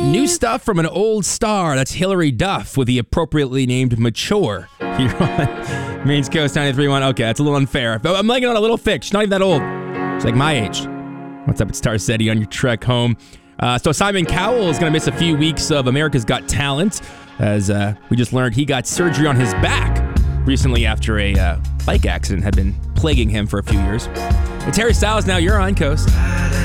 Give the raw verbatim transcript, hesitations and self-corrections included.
New stuff from an old star. That's Hilary Duff with the appropriately named Mature. Here on Maine's Coast ninety-three point one. Okay, that's a little unfair. But I'm liking it on a little thick. She's not even that old. She's like my age. What's up? It's Star City on your trek home. Uh, so Simon Cowell is going to miss a few weeks of America's Got Talent, as uh, we just learned he got surgery on his back recently after a uh, bike accident had been plaguing him for a few years. It's Harry Styles now. You're on Coast.